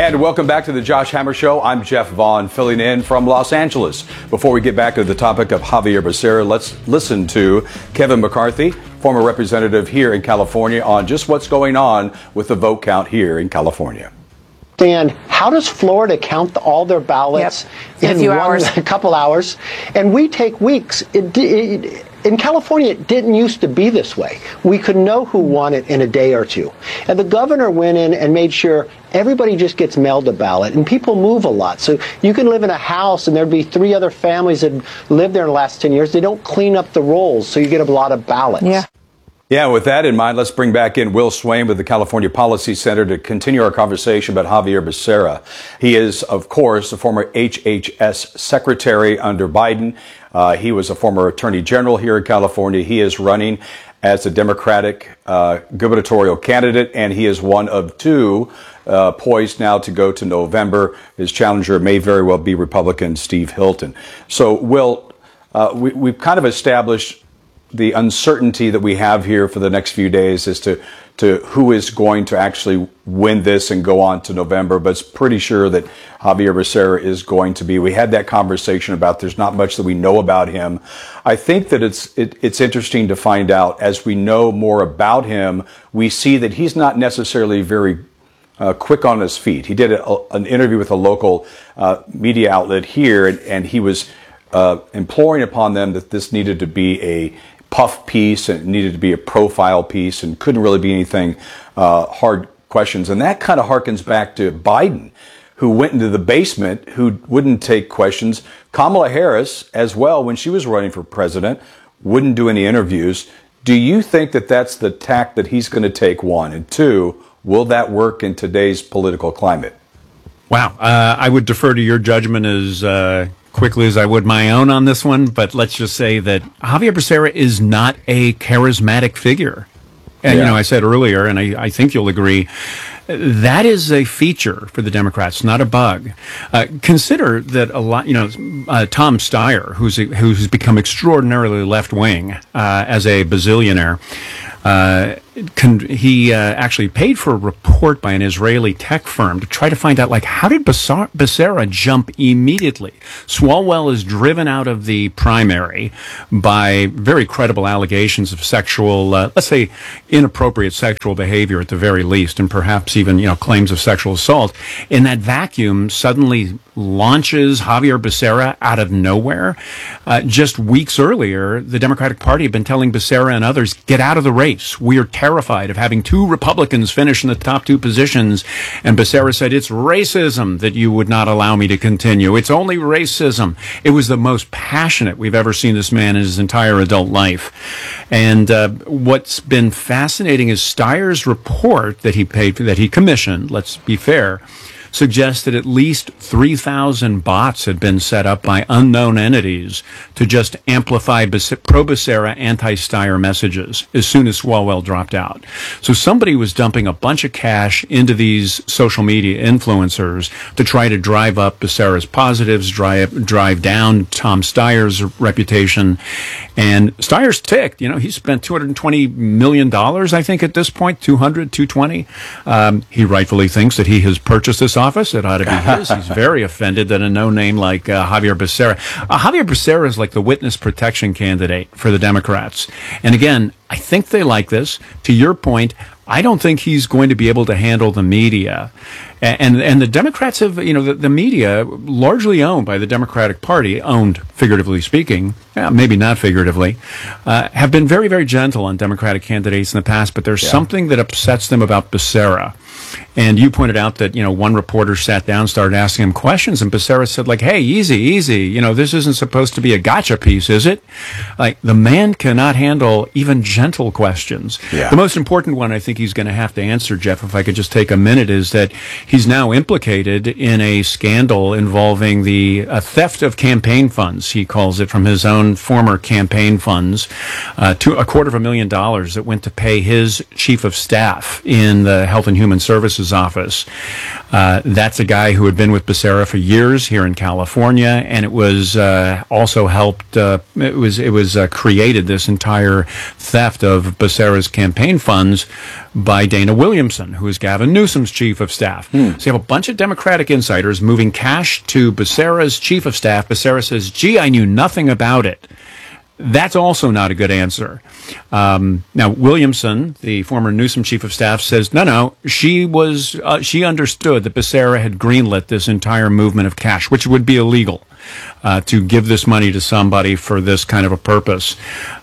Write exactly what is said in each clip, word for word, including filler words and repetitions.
And welcome back to the Josh Hammer Show. I'm Jeff Vaughn, filling in from Los Angeles. Before we get back to the topic of Xavier Becerra, let's listen to Kevin McCarthy, former representative here in California, on just what's going on with the vote count here in California. And how does Florida count all their ballots yep. in, in a, one, hours. a couple hours? And we take weeks. It, it, in California, it didn't used to be this way. We could know who won it in a day or two. And the governor went in and made sure everybody just gets mailed a ballot. And people move a lot. So you can live in a house and there'd be three other families that lived there in the last ten years. They don't clean up the rolls, so you get a lot of ballots. Yeah. Yeah, with that in mind, let's bring back in Will Swain with the California Policy Center to continue our conversation about Xavier Becerra. He is, of course, a former H H S secretary under Biden. Uh, he was a former attorney general here in California. He is running as a Democratic uh, gubernatorial candidate, and he is one of two uh, poised now to go to November. His challenger may very well be Republican Steve Hilton. So, Will, uh, we, we've kind of established the uncertainty that we have here for the next few days as to, to who is going to actually win this and go on to November, but it's pretty sure that Xavier Becerra is going to be. We had that conversation about there's not much that we know about him. I think that it's it, it's interesting to find out as we know more about him, we see that he's not necessarily very uh, quick on his feet. He did a, an interview with a local uh, media outlet here, and, and he was uh, imploring upon them that this needed to be a puff piece and it needed to be a profile piece and couldn't really be anything uh, hard questions. And that kind of harkens back to Biden, who went into the basement, who wouldn't take questions. Kamala Harris, as well, when she was running for president, wouldn't do any interviews. Do you think that that's the tack that he's going to take, one? And two, will that work in today's political climate? Wow. Uh, I would defer to your judgment as uh quickly as I would my own on this one, but let's just say that Xavier Becerra is not a charismatic figure. And, yeah. you know, I said earlier, and I, I think you'll agree, that is a feature for the Democrats, not a bug. Uh, consider that a lot, you know, uh, Tom Steyer, who's a, who's become extraordinarily left-wing uh, as a bazillionaire, Uh, con- he uh, actually paid for a report by an Israeli tech firm to try to find out, like, how did Becerra, Becerra jump immediately? Swalwell is driven out of the primary by very credible allegations of sexual, uh, let's say, inappropriate sexual behavior at the very least, and perhaps even, you know, claims of sexual assault. In that vacuum, suddenly launches Xavier Becerra out of nowhere. Uh, just weeks earlier, the Democratic Party had been telling Becerra and others, get out of the race. We are terrified of having two Republicans finish in the top two positions. And Becerra said, it's racism that you would not allow me to continue. It's only racism. It was the most passionate we've ever seen this man in his entire adult life. And uh, what's been fascinating is Steyer's report that he paid for, that he commissioned, let's be fair, suggests that at least three thousand bots had been set up by unknown entities to just amplify pro-Becerra, anti-Steyer messages as soon as Swalwell dropped out. So somebody was dumping a bunch of cash into these social media influencers to try to drive up Becerra's positives, drive, drive down Tom Steyer's reputation. And Steyer's ticked. You know, he spent two hundred twenty million dollars, I think, at this point, two hundred, two hundred twenty. Um, he rightfully thinks that he has purchased this office. It ought to be his. He's very offended that a no-name like uh, Xavier Becerra. Uh, Xavier Becerra is like the witness protection candidate for the Democrats. And again, I think they like this. To your point, I don't think he's going to be able to handle the media. And and, and the Democrats have, you know, the, the media, largely owned by the Democratic Party, owned figuratively speaking, yeah, maybe not figuratively, uh, have been very, very gentle on Democratic candidates in the past, but there's yeah. something that upsets them about Becerra. And you pointed out that, you know, one reporter sat down, started asking him questions, and Becerra said, like, hey, easy, easy. You know, this isn't supposed to be a gotcha piece, is it? Like, the man cannot handle even gentle questions. Yeah. The most important one I think he's going to have to answer, Jeff, if I could just take a minute, is that he's now implicated in a scandal involving the uh, theft of campaign funds, he calls it, from his own former campaign funds, uh, to a quarter of a million dollars that went to pay his chief of staff in the Health and Human Services Harris's office. Uh, that's a guy who had been with Becerra for years here in California, and it was uh, also helped. Uh, it was it was uh, created this entire theft of Becerra's campaign funds by Dana Williamson, who is Gavin Newsom's chief of staff. Hmm. So you have a bunch of Democratic insiders moving cash to Becerra's chief of staff. Becerra says, "Gee, I knew nothing about it." That's also not a good answer. Um, now, Williamson, the former Newsom chief of staff, says, no, no, she was, uh, she understood that Becerra had greenlit this entire movement of cash, which would be illegal, uh, to give this money to somebody for this kind of a purpose.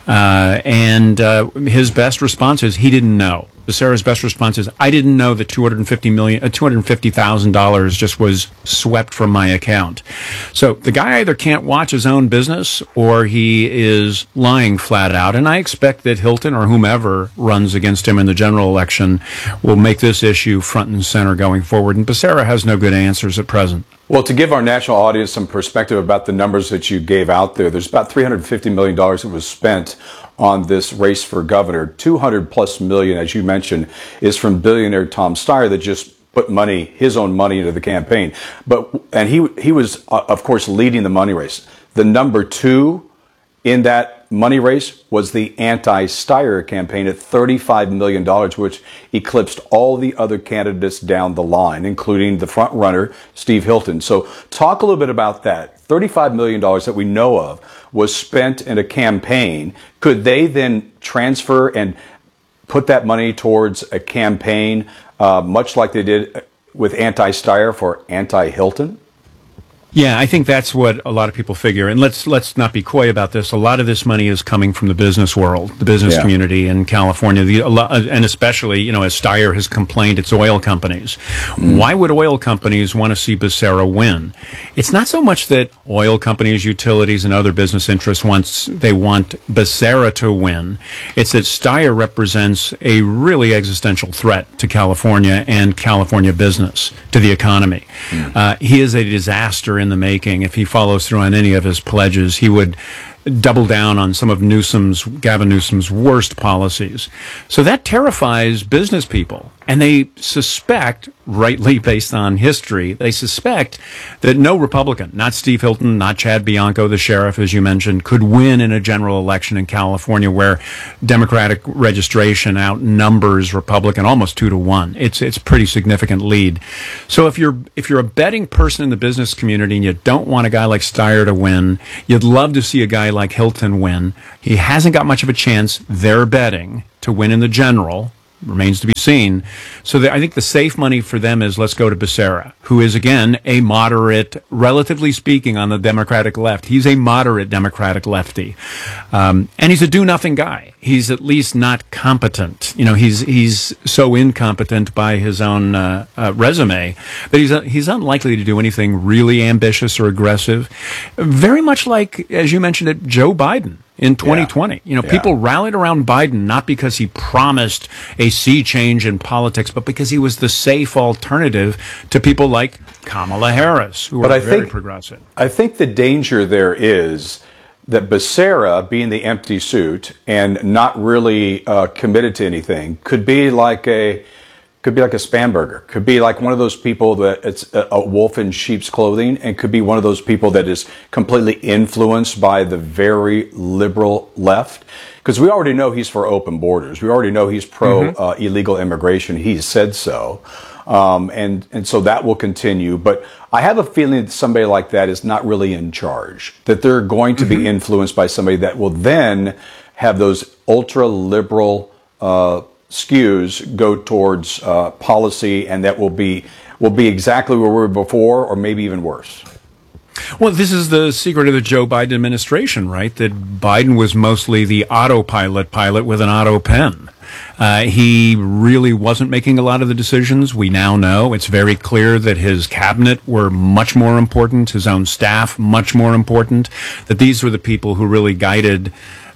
Uh, and uh, his best response is he didn't know. Becerra's best response is, I didn't know that two hundred fifty million, uh, two hundred fifty thousand dollars just was swept from my account. So the guy either can't watch his own business or he is lying flat out. And I expect that Hilton or whomever runs against him in the general election will make this issue front and center going forward. And Becerra has no good answers at present. Well, to give our national audience some perspective about the numbers that you gave out there, there's about three hundred fifty million dollars that was spent on this race for governor. two hundred plus million, as you mentioned, is from billionaire Tom Steyer that just put money, his own money, into the campaign. But and he he was, uh, of course, leading the money race. The number two in that money race was the anti-Steyer campaign at thirty-five million dollars, which eclipsed all the other candidates down the line, including the front runner, Steve Hilton. So talk a little bit about that. thirty-five million dollars that we know of was spent in a campaign. Could they then transfer and put that money towards a campaign, uh, much like they did with anti-Steyer for anti-Hilton? Yeah, I think that's what a lot of people figure. And let's let's not be coy about this. A lot of this money is coming from the business world, the business yeah. community in California, the, a lot, and especially, you know, as Steyer has complained, it's oil companies. Mm. Why would oil companies want to see Becerra win? It's not so much that oil companies, utilities, and other business interests wants they want Becerra to win. It's that Steyer represents a really existential threat to California and California business, to the economy. Mm. Uh, he is a disaster in the making. If he follows through on any of his pledges, he would double down on some of Newsom's, Gavin Newsom's worst policies. So that terrifies business people. And they suspect, rightly based on history, they suspect that no Republican, not Steve Hilton, not Chad Bianco, the sheriff, as you mentioned, could win in a general election in California where Democratic registration outnumbers Republican almost two to one. It's it's a pretty significant lead. So if you're if you're a betting person in the business community and you don't want a guy like Steyer to win, you'd love to see a guy like Hilton win. He hasn't got much of a chance, they're betting, to win in the general. Remains to be seen. So the, I think the safe money for them is let's go to Becerra, who is, again, a moderate, relatively speaking, on the Democratic left. He's a moderate Democratic lefty. Um, and he's a do-nothing guy. He's at least not competent. You know, he's he's so incompetent by his own uh, uh, resume that he's, uh, he's unlikely to do anything really ambitious or aggressive. Very much like, as you mentioned it, Joe Biden. In twenty twenty, yeah. you know, yeah. people rallied around Biden not because he promised a sea change in politics, but because he was the safe alternative to people like Kamala Harris, who but are I very think, progressive. I think the danger there is that Becerra, being the empty suit and not really uh, committed to anything, could be like a could be like a Spanberger, could be like one of those people that it's a, a wolf in sheep's clothing, and could be one of those people that is completely influenced by the very liberal left. Because we already know he's for open borders. We already know he's pro mm-hmm. uh, illegal immigration. He's said so. Um, and, and so that will continue. But I have a feeling that somebody like that is not really in charge, that they're going to mm-hmm. be influenced by somebody that will then have those ultra liberal uh skews go towards uh, policy, and that will be will be exactly where we were before, or maybe even worse. Well, this is the secret of the Joe Biden administration, right? That Biden was mostly the autopilot pilot with an auto pen. Uh, he really wasn't making a lot of the decisions. We now know it's very clear that his cabinet were much more important, his own staff much more important, that these were the people who really guided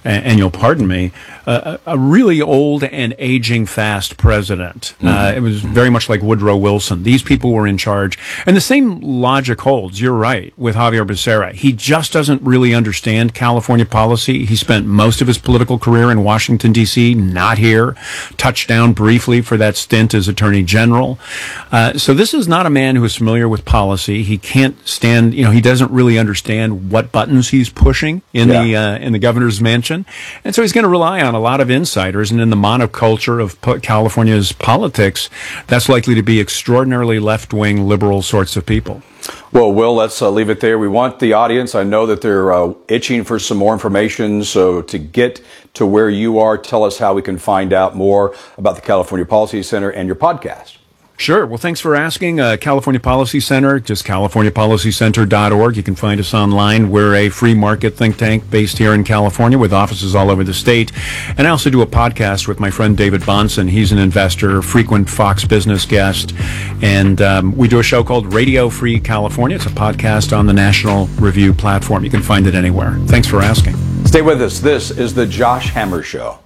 and, and you'll pardon me, uh, a really old and aging fast president. Mm-hmm. Uh, it was very much like Woodrow Wilson. These people were in charge. And the same logic holds, you're right, with Javier Becerra. He just doesn't really understand California policy. He spent most of his political career in Washington, D C, not here. Touched down briefly for that stint as Attorney General. Uh, so this is not a man who is familiar with policy. He can't stand, you know, he doesn't really understand what buttons he's pushing in yeah. the uh, in the governor's mansion. And so he's going to rely on a lot of insiders. And in the monoculture of po- California's politics, that's likely to be extraordinarily left-wing liberal sorts of people. Well, Will, let's uh, leave it there. We want the audience, I know that they're uh, itching for some more information. So to get to where you are, tell us how we can find out more about the California Policy Center and your podcast. Sure. Well, thanks for asking. Uh, California Policy Center, just california policy center dot org. You can find us online. We're a free market think tank based here in California with offices all over the state. And I also do a podcast with my friend David Bonson. He's an investor, frequent Fox Business guest. And um, we do a show called Radio Free California. It's a podcast on the National Review platform. You can find it anywhere. Thanks for asking. Stay with us. This is the Josh Hammer Show.